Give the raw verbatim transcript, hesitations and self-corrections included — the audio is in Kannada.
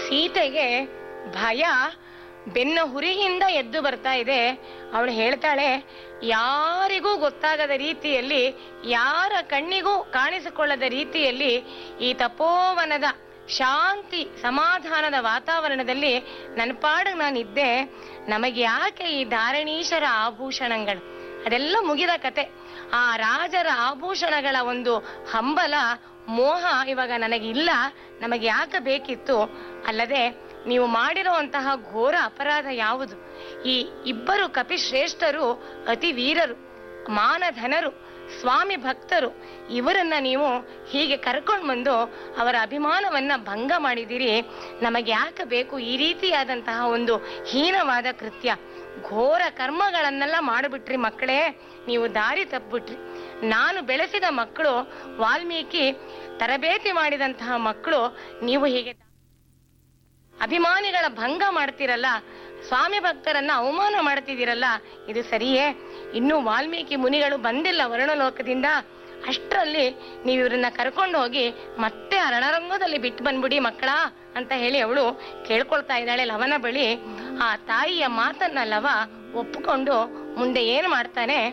ಸೀತೆಗೆ ಭಯ ಬೆನ್ನ ಹುರಿಯಿಂದ ಎದ್ದು ಬರ್ತಾ ಇದೆ. ಅವಳು ಹೇಳ್ತಾಳೆ, ಯಾರಿಗೂ ಗೊತ್ತಾಗದ ರೀತಿಯಲ್ಲಿ, ಯಾರ ಕಣ್ಣಿಗೂ ಕಾಣಿಸಿಕೊಳ್ಳದ ರೀತಿಯಲ್ಲಿ ಈ ತಪೋವನದ ಶಾಂತಿ ಸಮಾಧಾನದ ವಾತಾವರಣದಲ್ಲಿ ನನ್ನ ಪಾಡಿಗೆ ನಾನಿದ್ದೆ. ನಮಗೆ ಯಾಕೆ ಈ ಧಾರಣೀಶರ ಆಭೂಷಣಗಳು? ಅದೆಲ್ಲ ಮುಗಿದ ಕತೆ. ಆ ರಾಜರ ಆಭೂಷಣಗಳ ಒಂದು ಹಂಬಲ ಮೋಹ ಇವಾಗ ನನಗಿಲ್ಲ. ನಮಗೆ ಯಾಕೆ ಬೇಕಿತ್ತು? ಅಲ್ಲದೆ ನೀವು ಮಾಡಿರುವಂತಹ ಘೋರ ಅಪರಾಧ ಯಾವುದು? ಈ ಇಬ್ಬರು ಕಪಿಶ್ರೇಷ್ಠರು ಅತಿ ವೀರರು, ಮಾನಧನರು, ಸ್ವಾಮಿ ಭಕ್ತರು. ಇವರನ್ನ ನೀವು ಹೀಗೆ ಕರ್ಕೊಂಡು ಬಂದು ಅವರ ಅಭಿಮಾನವನ್ನ ಭಂಗ ಮಾಡಿದಿರಿ. ನಮಗೆ ಯಾಕೆ ಬೇಕು ಈ ರೀತಿಯಾದಂತಹ ಒಂದು ಹೀನವಾದ ಕೃತ್ಯ? ಘೋರ ಕರ್ಮಗಳನ್ನೆಲ್ಲ ಮಾಡಿಬಿಟ್ರಿ ಮಕ್ಕಳೇ, ನೀವು ದಾರಿ ತಪ್ಪಿಬಿಟ್ರಿ. ನಾನು ಬೆಳೆಸಿದ ಮಕ್ಕಳು, ವಾಲ್ಮೀಕಿ ತರಬೇತಿ ಮಾಡಿದಂತಹ ಮಕ್ಕಳು, ನೀವು ಹೀಗೆ ಅಭಿಮಾನಿಗಳ ಭಂಗ ಮಾಡ್ತಿರಲ್ಲ, ಸ್ವಾಮಿ ಭಕ್ತರನ್ನ ಅವಮಾನ ಮಾಡ್ತಿದ್ದೀರಲ್ಲ, ಇದು ಸರಿಯೇ? ಇನ್ನು ವಾಲ್ಮೀಕಿ ಮುನಿಗಳು ಬಂದಿಲ್ಲ ವರ್ಣಲೋಕದಿಂದ. ಅಷ್ಟರಲ್ಲಿ ನೀವು ಇವ್ರನ್ನ ಕರ್ಕೊಂಡು ಹೋಗಿ ಮತ್ತೆ ಆ ರಣರಂಗದಲ್ಲಿ ಬಿಟ್ಟು ಬಂದ್ಬಿಡಿ ಮಕ್ಕಳ ಅಂತ ಹೇಳಿ ಅವಳು ಕೇಳ್ಕೊಳ್ತಾ ಇದ್ದಾಳೆ ಲವನ ಬಳಿ. ಆ ತಾಯಿಯ ಮಾತನ್ನ ಲವ ಒಪ್ಪಿಕೊಂಡು ಮುಂದೆ ಏನ್ ಮಾಡ್ತಾನೆ